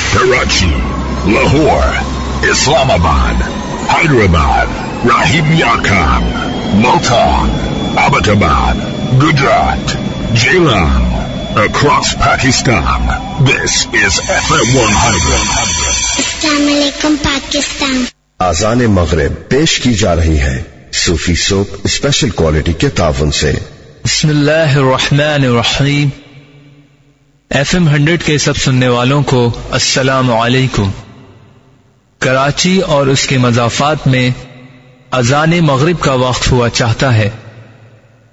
Karachi, Lahore, Islamabad, Hyderabad, Rahim Yarkab, Multan, Abbottabad, Gujarat, Jailan, across Pakistan. This is FM 100. Assalamu alaikum Pakistan. आज़ान मग़रिब पेश की जा रही है सूफी soap special quality के तावन से। बिस्मिल्लाहिर्रहमानिर्रहीम। FM 100 के सब सुनने वालों को अस्सलामु अलैकुम। कराची और उसके मज़ाफ़ात में अज़ान मग़रिब का वक्त हुआ चाहता है।